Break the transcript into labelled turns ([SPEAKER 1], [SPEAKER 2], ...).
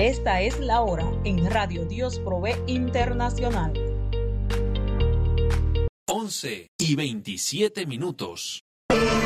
[SPEAKER 1] Esta es la hora en Radio Dios Provee Internacional.
[SPEAKER 2] 11:27.